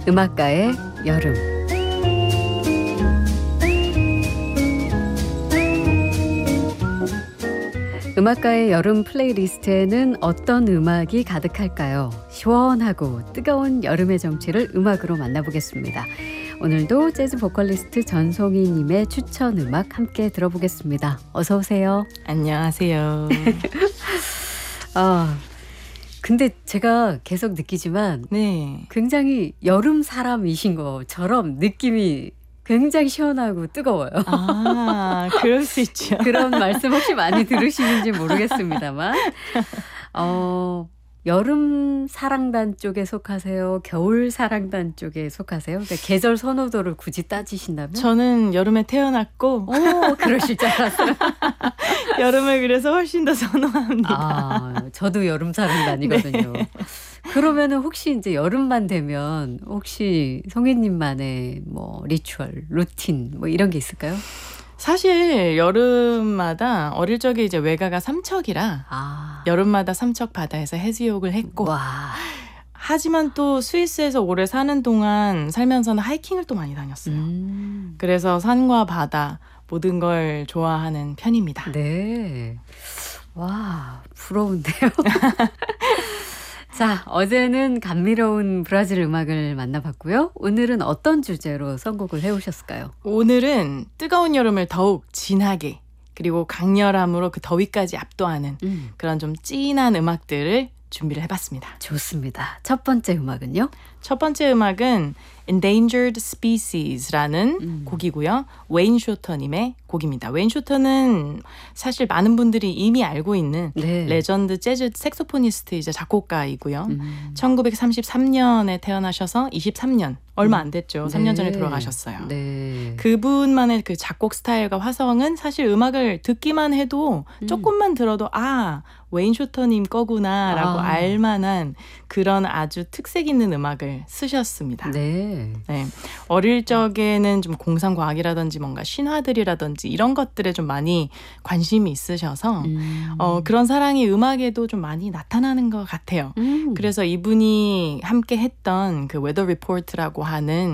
음악가의 여름. 음악가의 여름 플레이리스트에는 어떤 음악이 가득할까요? 시원하고 뜨거운 여름의 정취를 음악으로 만나보겠습니다. 오늘도 재즈 보컬리스트 전송희님의 추천 음악 함께 들어보겠습니다. 어서 오세요. 안녕하세요. 근데 제가 계속 느끼지만 굉장히 여름 사람이신 것처럼 느낌이 굉장히 시원하고 뜨거워요. 그럴 수 있죠. 그런 말씀 혹시 많이 들으시는지 모르겠습니다만 여름 사랑단 쪽에 속하세요? 겨울 사랑단 쪽에 속하세요? 그러니까 계절 선호도를 굳이 따지신다면? 저는 여름에 태어났고 그러실 줄 알았어요. 여름을 그래서 훨씬 더 선호합니다. 저도 여름 사랑단이거든요. 네. 그러면은 혹시 이제 여름만 되면 혹시 송희님만의 뭐 리추얼, 루틴 뭐 이런 게 있을까요? 사실 여름마다 어릴 적에 이제 외가가 삼척이라 여름마다 삼척 바다에서 해수욕을 했고 하지만 또 스위스에서 오래 사는 동안 살면서는 하이킹을 또 많이 다녔어요. 그래서 산과 바다 모든 걸 좋아하는 편입니다. 네. 와, 부러운데요. 자, 어제는 감미로운 브라질 음악을 만나봤고요. 오늘은 어떤 주제로 선곡을 해오셨을까요? 오늘은 뜨거운 여름을 더욱 진하게 그리고 강렬함으로 그 더위까지 압도하는 그런 좀 찐한 음악들을 준비를 해봤습니다. 좋습니다. 첫 번째 음악은요? 첫 번째 음악은 Endangered Species라는 곡이고요. 웨인 쇼터님의 곡입니다. 웨인 쇼터는 사실 많은 분들이 이미 알고 있는 레전드 재즈 색소포니스트이자 작곡가이고요. 1933년에 태어나셔서 23년, 얼마 안 됐죠. 3년 전에 돌아가셨어요. 그분만의 그 작곡 스타일과 화성은 사실 음악을 듣기만 해도 조금만 들어도 웨인 쇼터님 거구나 라고 알만한 그런 아주 특색 있는 음악을 쓰셨습니다. 어릴 적에는 좀 공상과학이라든지 뭔가 신화들이라든지 이런 것들에 좀 많이 관심이 있으셔서 그런 사랑이 음악에도 좀 많이 나타나는 것 같아요. 그래서 이분이 함께 했던 그 웨더 리포트라고 하는